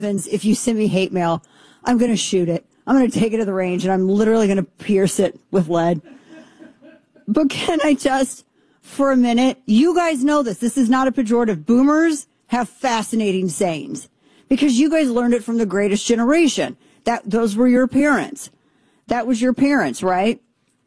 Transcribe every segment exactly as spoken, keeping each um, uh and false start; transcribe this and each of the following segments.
if you send me hate mail, I'm going to shoot it. I'm going to take it to the range, and I'm literally going to pierce it with lead. But can I just, for a minute, you guys know this. This is not a pejorative. Boomers have fascinating sayings because you guys learned it from the greatest generation. That those were your parents. That was your parents, right?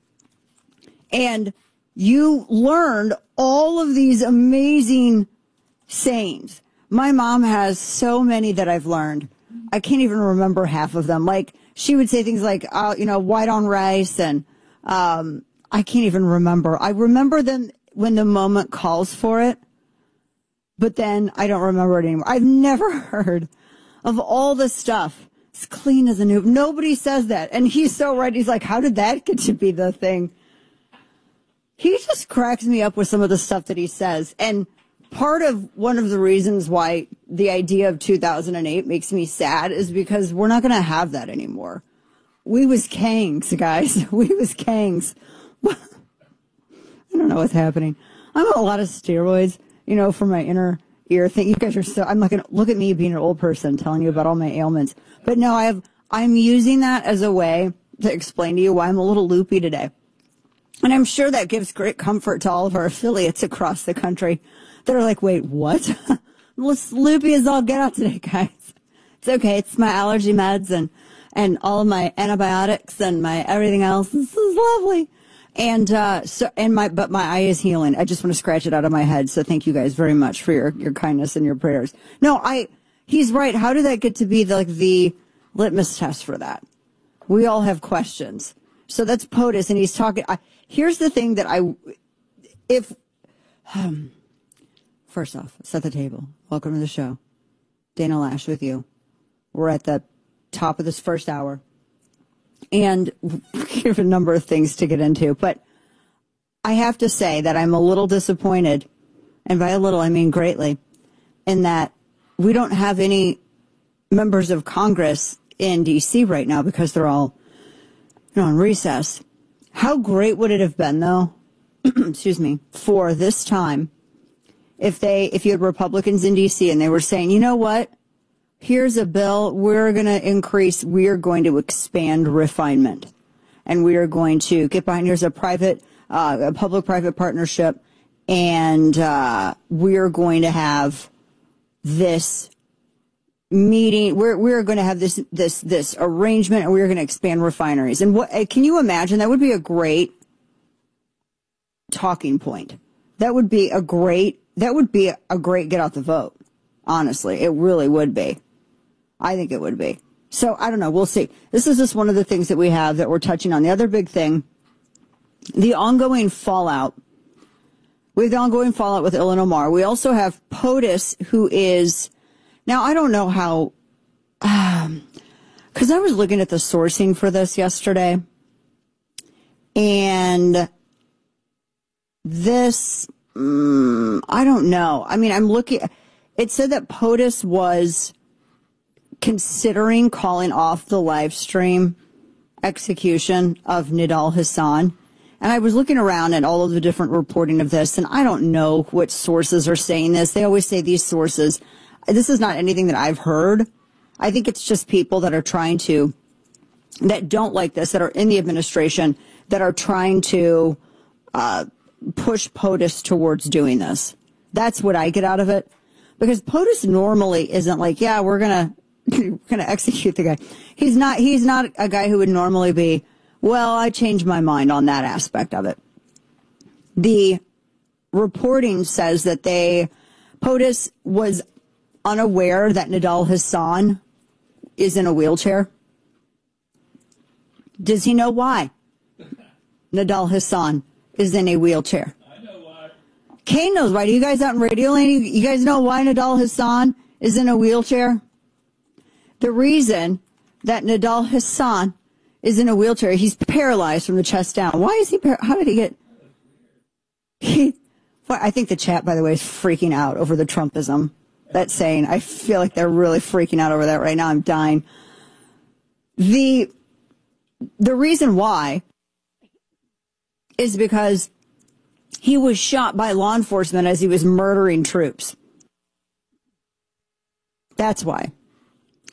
And you learned all of these amazing sayings. My mom has so many that I've learned. I can't even remember half of them. Like, she would say things like, uh, you know, white on rice, and um, I can't even remember. I remember them when the moment calls for it, but then I don't remember it anymore. I've never heard of all this stuff. It's clean as a new. Nobody says that. And he's so right. He's like, how did that get to be the thing? He just cracks me up with some of the stuff that he says. And part of one of the reasons why the idea of two thousand eight makes me sad is because we're not going to have that anymore. We was kangs, guys. We was kangs. I don't know what's happening. I'm on a lot of steroids, you know, for my inner ear thing. You guys are so, I'm not going to look at me being an old person telling you about all my ailments. But no, I have, I'm using that as a way to explain to you why I'm a little loopy today. And I'm sure that gives great comfort to all of our affiliates across the country that are like, wait, what? I'm as loopy as all get out today, guys. It's okay. It's my allergy meds and, and all of my antibiotics and my everything else. This is lovely. And, uh, so, and my, but my eye is healing. I just want to scratch it out of my head. So thank you guys very much for your, your kindness and your prayers. No, I, he's right. How did that get to be the, like the litmus test for that? We all have questions. So that's POTUS, and he's talking. I, here's the thing that I, if, um, first off, set the table. Welcome to the show. Dana Loesch with you. We're at the top of this first hour. And we have a number of things to get into. But I have to say that I'm a little disappointed, and by a little I mean greatly, in that we don't have any members of Congress in D C right now because they're all, you know, on recess. How great would it have been, though, excuse me, for this time if they, if you had Republicans in D C and they were saying, you know what? Here's a bill. We're going to increase. We are going to expand refinement, and we are going to get behind. Here's a private, uh, a public-private partnership, and uh, we are going to have this meeting. We're we're going to have this this this arrangement, and we're going to expand refineries. And what can you imagine? That would be a great talking point. That would be a great. That would be a great get out the vote. Honestly, it really would be. I think it would be. So, I don't know. We'll see. This is just one of the things that we have that we're touching on. The other big thing, the ongoing fallout. We have the ongoing fallout with Ilhan Omar. We also have POTUS, who is, now I don't know how, um, because I was looking at the sourcing for this yesterday, and this, um, I don't know. I mean, I'm looking, it said that POTUS was considering calling off the live stream execution of Nidal Hasan. And I was looking around at all of the different reporting of this, and I don't know what sources are saying this. They always say these sources. This is not anything that I've heard. I think it's just people that are trying to, that don't like this, that are in the administration, that are trying to uh, push POTUS towards doing this. That's what I get out of it. Because POTUS normally isn't like, yeah, we're going to we're going to execute the guy. He's not, he's not a guy who would normally be, well, I changed my mind on that aspect of it. The reporting says that they, POTUS was unaware that Nidal Hasan is in a wheelchair. Does he know why Nidal Hasan is in a wheelchair? I know why. Kane knows why. Do you guys out in Radio Land, you, you guys know why Nidal Hasan is in a wheelchair? The reason that Nidal Hasan is in a wheelchair, he's paralyzed from the chest down. Why is he, par- how did he get, he, well, I think the chat, by the way, is freaking out over the Trumpism. That's saying, I feel like they're really freaking out over that right now. I'm dying. The, the reason why is because he was shot by law enforcement as he was murdering troops. That's why.